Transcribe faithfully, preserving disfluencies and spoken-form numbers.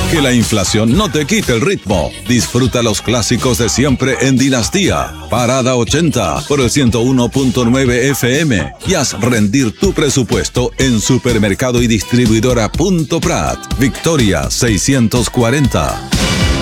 Que la inflación no te quite el ritmo. Disfruta los clásicos de siempre en Dinastía. Parada ochenta por el ciento uno punto nueve F M. Y haz rendir tu presupuesto en supermercado y distribuidora punto Prat. Victoria seiscientos cuarenta.